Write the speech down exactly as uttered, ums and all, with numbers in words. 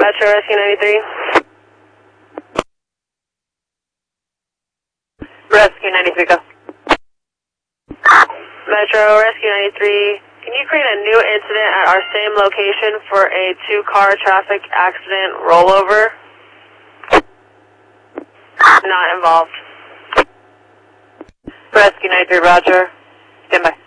Metro Rescue ninety-three. Rescue ninety-three, go. Metro Rescue ninety-three, can you create a new incident at our same location for a two-car traffic accident rollover? Not involved. Rescue ninety-three, roger. Stand by.